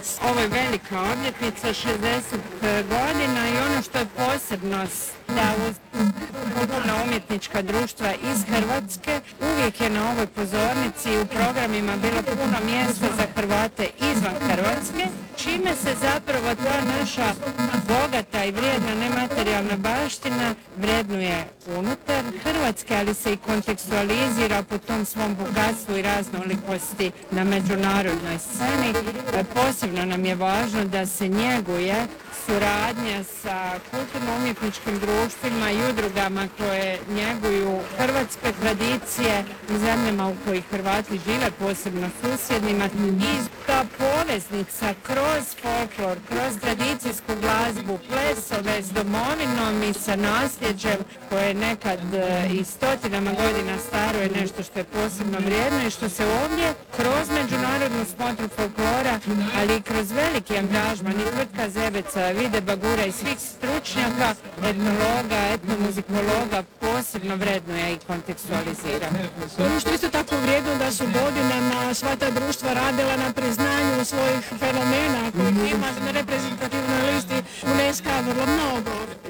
Ovo je velika obljetnica, 60 godina i ono što je posebnost da uz kulturno umjetnička društva iz Hrvatske uvijek je na ovoj pozornici u programima bilo puno mjesta za Hrvate izvan Hrvatske, čime se zapravo ta naša bogata i vrijedna nematerijalna baština vrednuje unutar Hrvatske, ali se i kontekstualizira po tom svom bogatstvu i raznolikosti na međunarodnoj sceni. Posebno nam je važno da se njeguje suradnja sa kulturno-umjetničkim društvima i udrugama koje njeguju hrvatske tradicije u zemljama u kojih Hrvati žive, posebno susjednima. I ta poveznica kroz folklor, kroz tradicijsku glazbu, plesove s domovinom i sa nasljeđem koje nekad i stotinama godina staro je nešto što je posebno vrijedno i što se ovdje kroz međunarodnu smotru folklora, ali i kroz veliki angažman i tvrtka Zebeca, Vide Bagura i svih stručnjaka, etnologa, etnomuzikologa posebno vrednuje i kontekstualizira. Ono što isto tako vrijedno da su godinama sva ta društva radila na priznanju